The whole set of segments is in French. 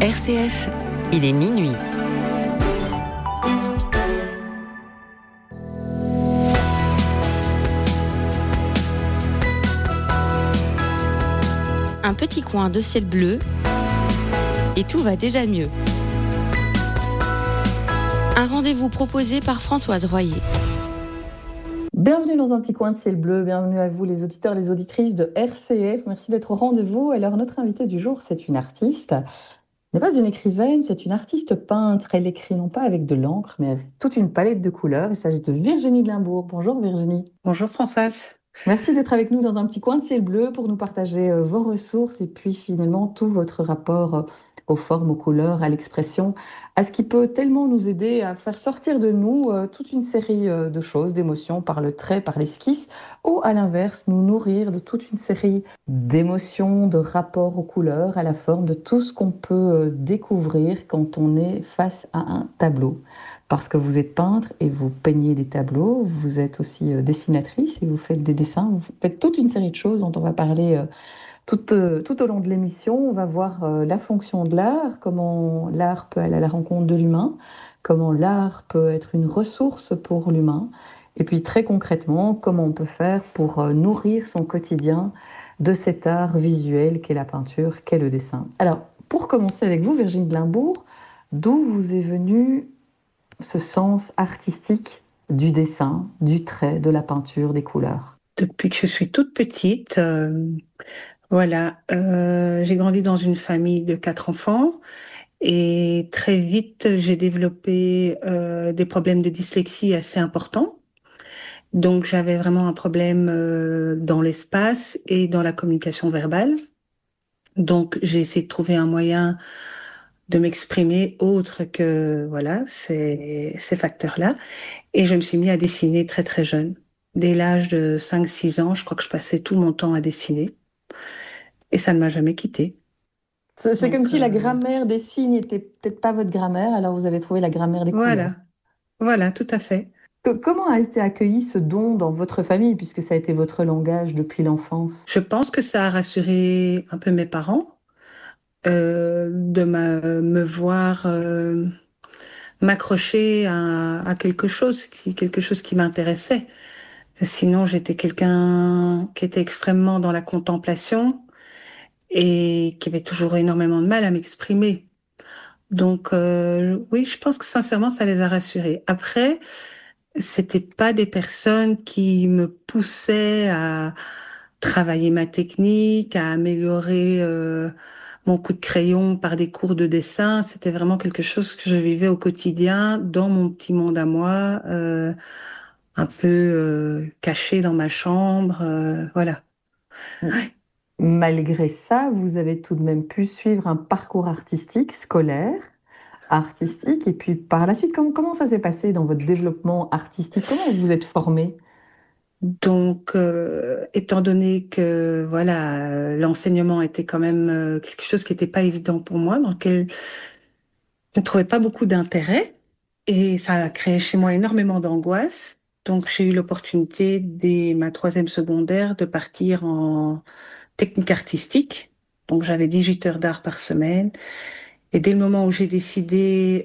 RCF, il est minuit. Un petit coin de ciel bleu et tout va déjà mieux. Un rendez-vous proposé par Françoise Royer. Bienvenue dans un petit coin de ciel bleu, bienvenue à vous les auditeurs, les auditrices de RCF, merci d'être au rendez-vous. Alors notre invitée du jour, c'est une artiste, n'est pas une écrivaine, c'est une artiste peintre. Elle écrit non pas avec de l'encre, mais avec toute une palette de couleurs. Il s'agit de Virginie de Limbourg. Bonjour Virginie. Bonjour Françoise. Merci d'être avec nous dans un petit coin de ciel bleu pour nous partager vos ressources et puis finalement tout votre rapport aux formes, aux couleurs, à l'expression, à ce qui peut tellement nous aider à faire sortir de nous toute une série de choses, d'émotions par le trait, par l'esquisse, ou à l'inverse, nous nourrir de toute une série d'émotions, de rapports aux couleurs, à la forme, de tout ce qu'on peut découvrir quand on est face à un tableau. Parce que vous êtes peintre et vous peignez des tableaux, vous êtes aussi dessinatrice et vous faites des dessins, vous faites toute une série de choses dont on va parler tout au long de l'émission. On va voir la fonction de l'art, comment l'art peut aller à la rencontre de l'humain, comment l'art peut être une ressource pour l'humain, et puis très concrètement, comment on peut faire pour nourrir son quotidien de cet art visuel qu'est la peinture, qu'est le dessin. Alors, pour commencer avec vous, Virginie de Limbourg, d'où vous est venue ce sens artistique du dessin, du trait, de la peinture, des couleurs? Depuis que je suis toute petite, j'ai grandi dans une famille de 4 enfants et très vite j'ai développé des problèmes de dyslexie assez importants. Donc j'avais vraiment un problème dans l'espace et dans la communication verbale. Donc j'ai essayé de trouver un moyen de m'exprimer autre que ces facteurs-là. Et je me suis mis à dessiner très très jeune. Dès l'âge de 5-6 ans, je crois que je passais tout mon temps à dessiner. Et ça ne m'a jamais quittée. C'est comme Donc, si la grammaire des signes n'était peut-être pas votre grammaire, alors vous avez trouvé la grammaire des couleurs. voilà, tout à fait. Comment a été accueilli ce don dans votre famille, puisque ça a été votre langage depuis l'enfance? Je pense que ça a rassuré un peu mes parents me voir m'accrocher à quelque chose qui m'intéressait. Sinon, j'étais quelqu'un qui était extrêmement dans la contemplation et qui avait toujours énormément de mal à m'exprimer. Donc oui, je pense que sincèrement, ça les a rassurés. Après, c'était pas des personnes qui me poussaient à travailler ma technique, à améliorer mon coup de crayon par des cours de dessin. C'était vraiment quelque chose que je vivais au quotidien dans mon petit monde à moi, un peu caché dans ma chambre, voilà. Ouais. Malgré ça, vous avez tout de même pu suivre un parcours artistique, scolaire, artistique, et puis par la suite, comment ça s'est passé dans votre développement artistique? Comment vous vous êtes formé? Donc, étant donné que l'enseignement était quand même quelque chose qui n'était pas évident pour moi, dans lequel je ne trouvais pas beaucoup d'intérêt, et ça a créé chez moi énormément d'angoisse. Donc, j'ai eu l'opportunité dès ma 3e secondaire de partir en technique artistique. Donc, j'avais 18 heures d'art par semaine, et dès le moment où j'ai décidé,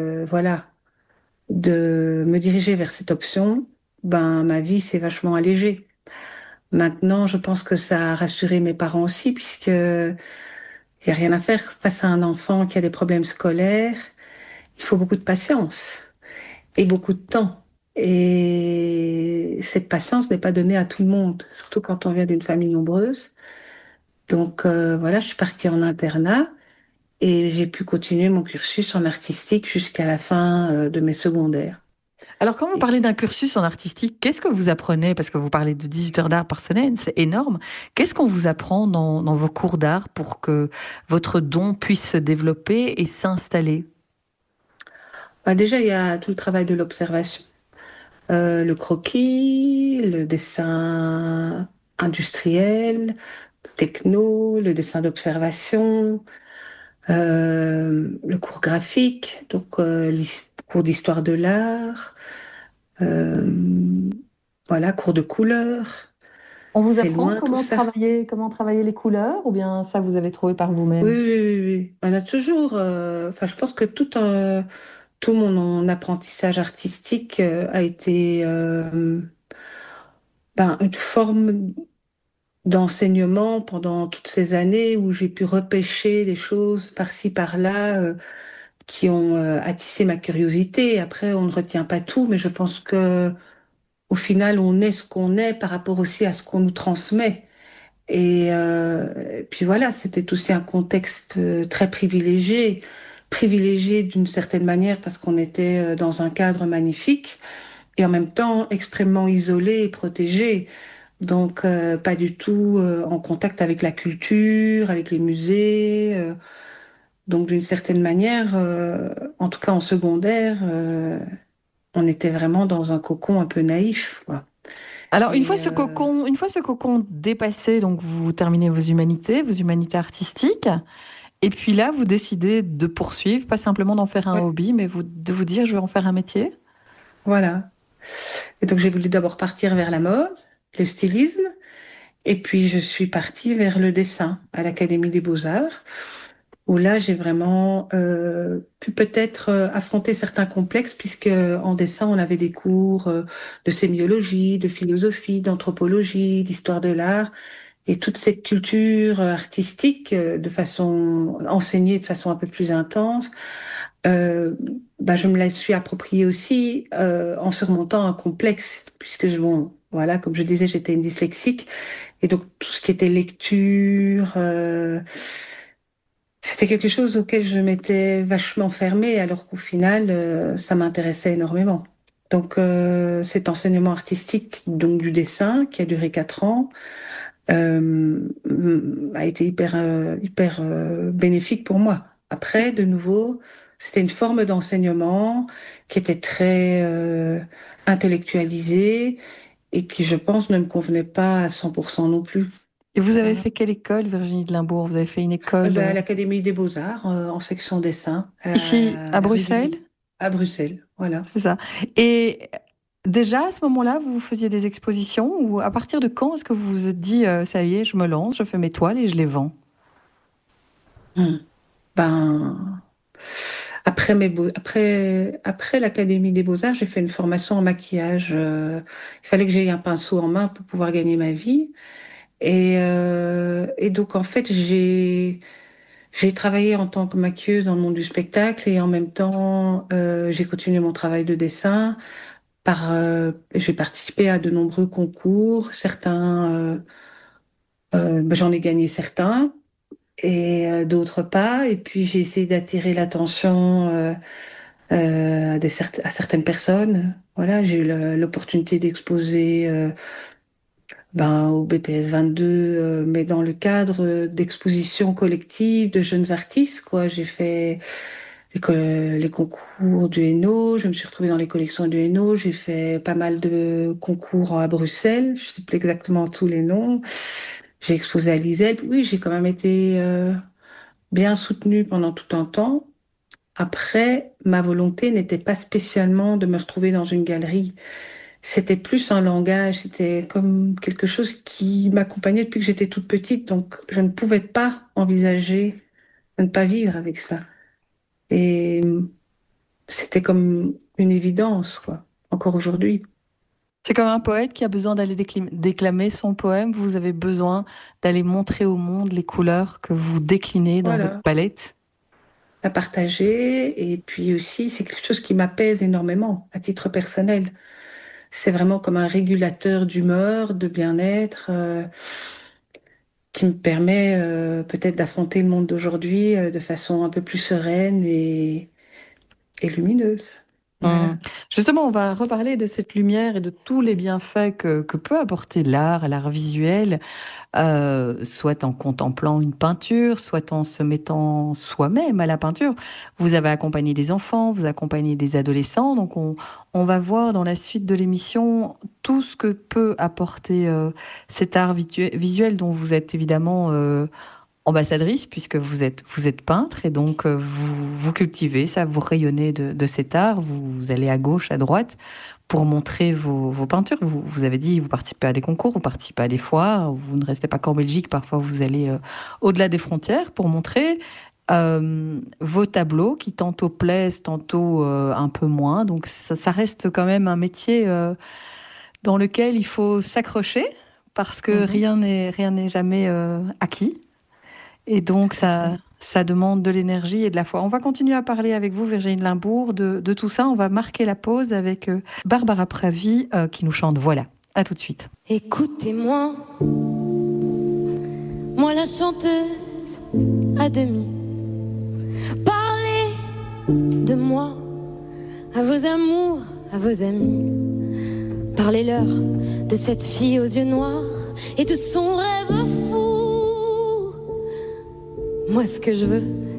de me diriger vers cette option, ben ma vie s'est vachement allégée. Maintenant, je pense que ça a rassuré mes parents aussi, puisque il y a rien à faire face à un enfant qui a des problèmes scolaires. Il faut beaucoup de patience et beaucoup de temps. Et cette patience n'est pas donnée à tout le monde, surtout quand on vient d'une famille nombreuse. Donc je suis partie en internat et j'ai pu continuer mon cursus en artistique jusqu'à la fin de mes secondaires. Alors, quand vous parlez d'un cursus en artistique, qu'est-ce que vous apprenez? Parce que vous parlez de 18 heures d'art par semaine, c'est énorme. Qu'est-ce qu'on vous apprend dans vos cours d'art pour que votre don puisse se développer et s'installer? Déjà, il y a tout le travail de l'observation. Le croquis, le dessin industriel, techno, le dessin d'observation, le cours graphique, donc cours d'histoire de l'art, cours de couleur. On vous C'est apprend loin tout ça. comment travailler les couleurs ou bien ça vous avez trouvé par Oui, vous-même? oui, oui, oui. On a toujours, enfin, je pense que tout mon apprentissage artistique a été une forme d'enseignement pendant toutes ces années où j'ai pu repêcher des choses par-ci, par-là qui ont attissé ma curiosité. Après, on ne retient pas tout, mais je pense que au final, on est ce qu'on est par rapport aussi à ce qu'on nous transmet. Et puis voilà, c'était aussi un contexte très privilégié d'une certaine manière parce qu'on était dans un cadre magnifique et en même temps extrêmement isolé et protégé. Donc pas du tout en contact avec la culture, avec les musées. Donc d'une certaine manière, en tout cas en secondaire, on était vraiment dans un cocon un peu naïf, quoi. Alors, Et une fois ce cocon dépassé, donc vous terminez vos humanités artistiques, et puis là, vous décidez de poursuivre, pas simplement d'en faire un ouais, hobby, mais de vous dire, je vais en faire un métier. voilà. Et donc j'ai voulu d'abord partir vers la mode, le stylisme, et puis je suis partie vers le dessin à l'Académie des Beaux-Arts, où là j'ai vraiment pu peut-être affronter certains complexes, puisque en dessin on avait des cours de sémiologie, de philosophie, d'anthropologie, d'histoire de l'art, et toute cette culture artistique de façon enseignée de façon un peu plus intense. Euh, je me la suis appropriée aussi en surmontant un complexe, puisque bon, voilà, comme je disais, j'étais une dyslexique, et donc tout ce qui était lecture, c'était quelque chose auquel je m'étais vachement fermée, alors qu'au final, ça m'intéressait énormément. Donc cet enseignement artistique, donc du dessin, qui a duré 4 ans, a été hyper bénéfique pour moi. Après, de nouveau, c'était une forme d'enseignement qui était très intellectualisée et qui, je pense, ne me convenait pas à 100% non plus. Et vous avez Voilà. fait quelle école, Virginie de Limbourg? Vous avez fait une école À l'Académie des Beaux-Arts, en section dessin, ici à à la rue du Bruxelles, Midi, à Bruxelles. Voilà. c'est ça. Et déjà à ce moment-là, vous faisiez des expositions ou à partir de quand est-ce que vous vous êtes dit, ça y est, je me lance, je fais mes toiles et je les vends? Hmm. Ben, après l'Académie des Beaux-Arts, j'ai fait une formation en maquillage. Il fallait que j'aie un pinceau en main pour pouvoir gagner ma vie. Et donc, en fait, j'ai travaillé en tant que maquilleuse dans le monde du spectacle et en même temps, j'ai continué mon travail de dessin. J'ai participé à de nombreux concours. J'en ai gagné certains et d'autres pas. Et puis, j'ai essayé d'attirer l'attention à certaines personnes. Voilà, j'ai eu l'opportunité d'exposer au BPS 22, mais dans le cadre d'expositions collectives de jeunes artistes, quoi. J'ai fait les concours du Hainaut, je me suis retrouvée dans les collections du Hainaut, j'ai fait pas mal de concours à Bruxelles, je sais plus exactement tous les noms. J'ai exposé à l'ISEL. Oui, j'ai quand même été bien soutenue pendant tout un temps. Après, ma volonté n'était pas spécialement de me retrouver dans une galerie. C'était plus un langage, c'était comme quelque chose qui m'accompagnait depuis que j'étais toute petite, donc je ne pouvais pas envisager de ne pas vivre avec ça. Et c'était comme une évidence, quoi, encore aujourd'hui. C'est comme un poète qui a besoin d'aller déclamer son poème. Vous avez besoin d'aller montrer au monde les couleurs que vous déclinez dans votre Voilà, palette. à partager. Et puis aussi, c'est quelque chose qui m'apaise énormément à titre personnel. C'est vraiment comme un régulateur d'humeur, de bien-être. Qui me permet peut-être d'affronter le monde d'aujourd'hui de façon un peu plus sereine et lumineuse. Voilà. Hum. Justement, on va reparler de cette lumière et de tous les bienfaits que peut apporter l'art visuel, soit en contemplant une peinture, soit en se mettant soi-même à la peinture. Vous avez accompagné des enfants, vous accompagnez des adolescents, donc on va voir dans la suite de l'émission tout ce que peut apporter cet art visuel dont vous êtes évidemment ambassadrice, puisque vous êtes peintre, et donc vous cultivez ça, vous rayonnez de cet art, vous allez à gauche, à droite, pour montrer vos peintures. Vous avez dit, vous participez à des concours, vous participez à des foires, vous ne restez pas qu'en Belgique, parfois vous allez au-delà des frontières pour montrer vos tableaux qui tantôt plaisent, tantôt un peu moins. Donc ça reste quand même un métier dans lequel il faut s'accrocher parce que rien n'est jamais acquis. Et donc ça demande de l'énergie et de la foi. On va continuer à parler avec vous, Virginie Limbourg, de tout ça. On va marquer la pause avec Barbara Pravi qui nous chante Voilà. À tout de suite. Écoutez-moi, moi la chanteuse à demi. Parlez de moi à vos amours, à vos amis. Parlez-leur de cette fille aux yeux noirs et de son rêve fou. Moi, ce que je veux,